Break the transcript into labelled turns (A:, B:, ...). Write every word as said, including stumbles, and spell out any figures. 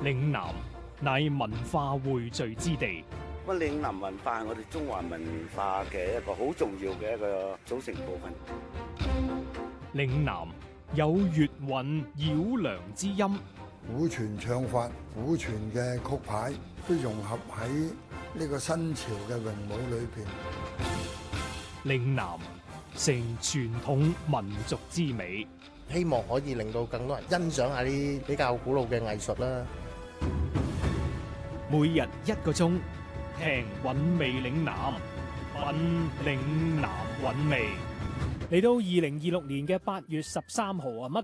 A: 嶺南乃文化匯聚之地。
B: 咁嶺南文化係我哋中華文化嘅一個好重要嘅一個組成部分。
A: 嶺南有粵韻繞梁之音，
C: 古傳唱法、古傳嘅曲牌都融合喺呢個新潮嘅詠舞裏邊。
A: 嶺南成傳統民族之美，
D: 希望可以令到更多人欣賞下啲比較古老嘅藝術啦。
A: 每日一個鐘，聽韻味嶺南，品嶺南韻味。嚟到二零二六年嘅八月十三號啊，乜